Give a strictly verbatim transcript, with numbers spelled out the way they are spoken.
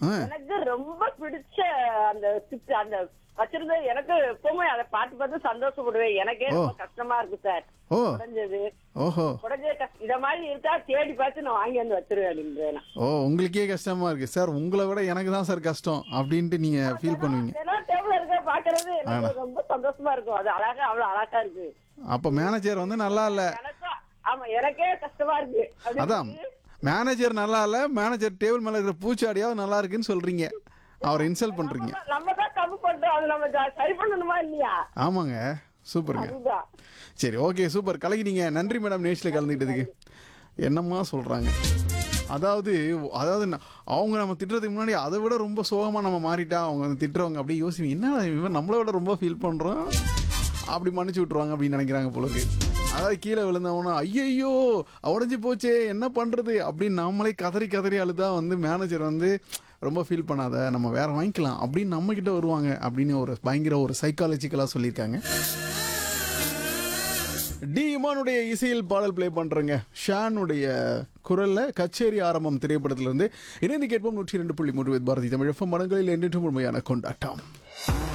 ஆ. எனக்கு ரொம்ப பிடிச்ச அந்த சிப்ஸ் அந்த வச்சிருந்த எனக்கு எப்பவுமே அதை பார்த்து பார்த்து சந்தோஷப்படுவேன். எனக்கே ஓ. ரொம்ப கஷ்டமா இருக்கு சார். ஓ உடைஞ்சது ஓஹோ உடஞ்ச இத மாதிரி இருக்கா தேடி பார்த்து நான் வாங்கி வந்து வச்சிருவேன் அப்படின்றேன். ஓ உங்களுக்கே கஷ்டமா இருக்கு சார், உங்களை விட எனக்கு தான் சார் கஷ்டம் அப்படின்ட்டு நீங்க ஃபீல் பண்ணுவீங்க. டேபிள் இருக்க பாக்குறது எனக்கு ரொம்ப சந்தோஷமா இருக்கும். அது அழகா அவ்வளவு அழகா இருக்கு. அப்ப மேனேஜர் வந்து நல்லா இல்ல. எனக்கும் ஆமா எனக்கே கஷ்டமா இருக்கு. அதான் மேனேஜர் நல்லா இல்ல, மேனேஜர் டேபிள் மேல இருக்கிற பூச்சாடியாவது நல்லா இருக்குன்னு சொல்றீங்க, அவரை இன்சல்ட் பண்றீங்க. நம்ம தான் தப்பு பண்றோம், அது நம்ம ஜா- சரி பண்ணணுமா இல்லையா? ஆமாங்க, சூப்பருங்க. அதுதான். சரி, ஓகே, சூப்பர், கலக்கிட்டீங்க. நன்றி மேடம் நேஷில் கலந்துக்கிட்டதுக்கு. என்னம்மா சொல்றாங்க, அதாவது அதாவது ந- அவங்க நம்ம திட்டுறதுக்கு முன்னாடி அதை விட ரொம்ப சோகமாக நம்ம மாறிட்டா அவங்க வந்து திட்டுறவங்க அப்படியே யோசிப்பீங்க, என்ன இவன் நம்மளை விட ரொம்ப ஃபீல் பண்ணுறோம் அப்படி மன்னிச்சு விட்ருவாங்க அப்படின்னு நினைக்கிறாங்க போல இருக்கு. அதாவது கீழே விழுந்தவனா ஐயையோ உடஞ்சி போச்சே என்ன பண்ணுறது அப்படின்னு நம்மளே கதறி கதறி அழுதா வந்து மேனேஜர் வந்து ரொம்ப ஃபீல் பண்ணாத, நம்ம வேற வாங்கிக்கலாம் அப்படின்னு நம்மக்கிட்ட வருவாங்க அப்படின்னு ஒரு பயங்கர ஒரு சைக்காலஜிக்கலாக சொல்லியிருக்காங்க. டி இமானுடைய இசையில் பாடல் பிளே பண்றேங்க. ஷானுடைய குரல்ல கச்சேரி ஆரம்பம் திரைப்படத்திலிருந்து இணைந்து கேட்போம். நூற்றி இரண்டு புள்ளி மூன்று பாரதி தமிழ் எஃப்எம் மனங்களில் என்றும் உண்மையான கொண்டாட்டம்.